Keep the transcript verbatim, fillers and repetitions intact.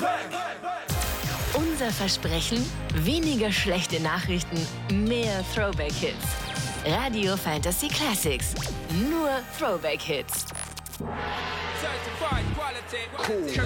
Unser Versprechen? Weniger schlechte Nachrichten, mehr Throwback-Hits. Radio Fantasy Classics. Nur Throwback-Hits. Certified quality. Cool.